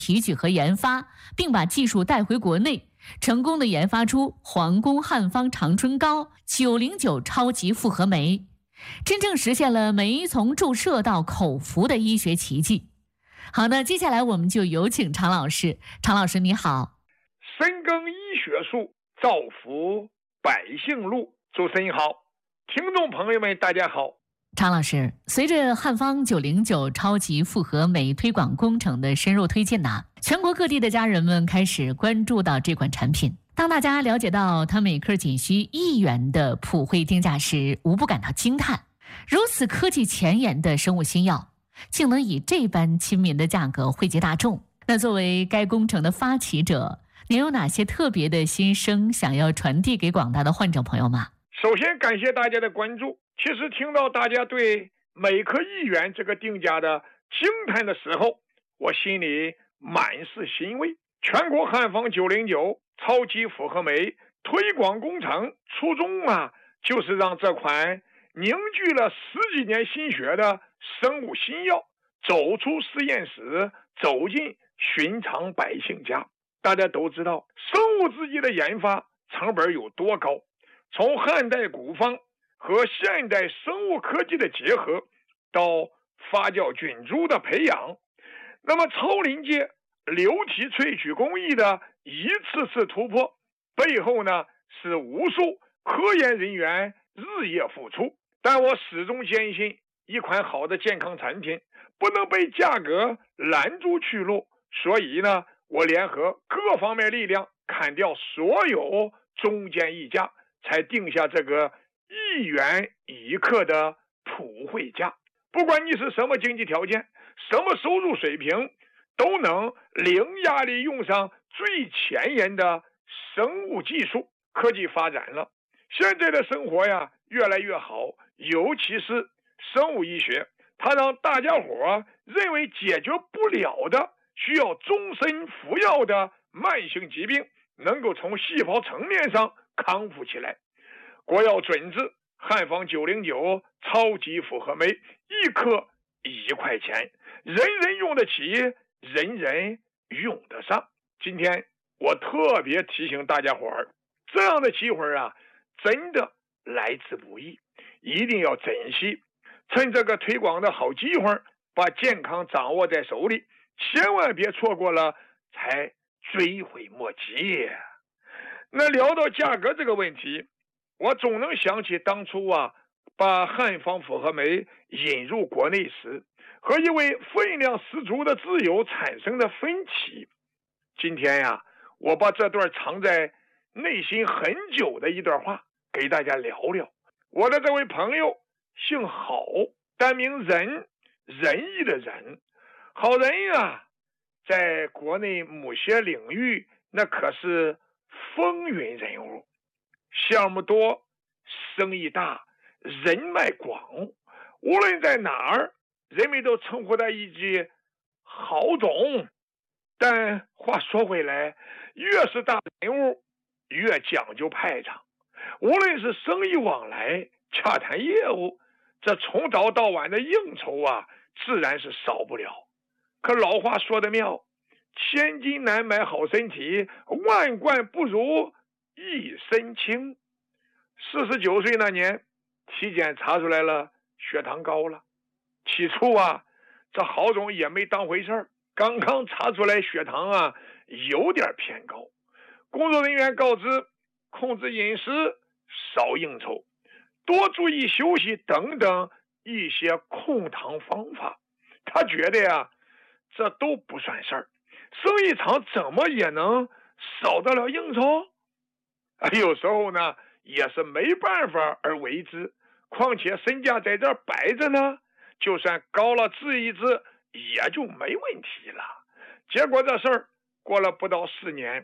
提取和研发，并把技术带回国内，成功的研发出皇宫汉方长春膏909超级复合酶，真正实现了酶从注射到口服的医学奇迹。好，那接下来我们就有请常老师。常老师你好。 深耕医学术，造福百姓路。主持人好，听众朋友们大家好。 常老师，随着汉方909超级复合酶推广工程的深入推进全国各地的家人们开始关注到这款产品。当大家了解到它每克仅需1元的普惠定价时，无不感到惊叹。如此科技前沿的生物新药，竟能以这般亲民的价格惠及大众。那作为该工程的发起者，您有哪些特别的心声想要传递给广大的患者朋友吗？ 首先感谢大家的关注。其实听到大家对每克1元这个定价的惊叹的时候，我心里满是欣慰。全国汉方909超级复合酶推广工程初衷就是让这款凝聚了10几年心血的生物新药走出实验室，走进寻常百姓家。大家都知道生物制剂的研发成本有多高，从汉代古方和现代生物科技的结合，到发酵菌株的培养，那么超临界流体萃取工艺的一次次突破，背后是无数科研人员日夜付出。但我始终坚信，一款好的健康产品不能被价格拦住去路，所以我联合各方面力量，砍掉所有中间溢价，才定下这个1元1克的普惠价。不管你是什么经济条件，什么收入水平，都能零压力用上最前沿的生物技术。科技发展了，现在的生活越来越好，尤其是生物医学，它让大家伙认为解决不了的需要终身服药的慢性疾病，能够从细胞层面上康复起来。国药准字汉方909超级复合酶1克1块钱，人人用得起，人人用得上。今天我特别提醒大家伙儿，这样的机会真的来之不易，一定要珍惜，趁这个推广的好机会，把健康掌握在手里，千万别错过了才追悔莫及。那聊到价格这个问题，我总能想起当初把汉方复合酶引入国内时，和一位分量十足的挚友产生的分歧。今天我把这段藏在内心很久的一段话给大家聊聊。我的这位朋友姓郝，单名仁，仁义的仁。好人在国内某些领域那可是风云人物，项目多，生意大，人脉广，无论在哪儿，人们都称呼他一句郝总。但话说回来，越是大人物越讲究派场，无论是生意往来，洽谈业务，这从早到晚的应酬自然是少不了。可老话说得妙，千金难买好身体，万贯不如一身轻。49岁那年，体检查出来了血糖高了。起初这郝总也没当回事儿，刚刚查出来血糖有点偏高。工作人员告知控制饮食，少应酬，多注意休息等等一些控糖方法。他觉得这都不算事儿，生意场怎么也能少得了应酬？有时候也是没办法而为之，况且身价在这儿摆着呢，就算高了治一治也就没问题了。结果这事儿过了不到4年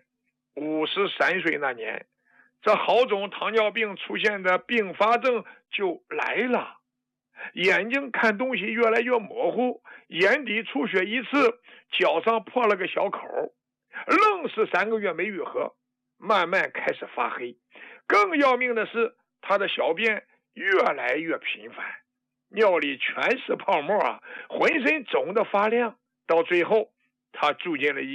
，53岁那年，这郝总糖尿病出现的并发症就来了，眼睛看东西越来越模糊，眼底出血一次，脚上破了个小口，愣是3个月没愈合，慢慢开始发黑。更要命的是，他的小便越来越频繁，尿里全是泡沫浑身肿得发亮。到最后他住进了医院。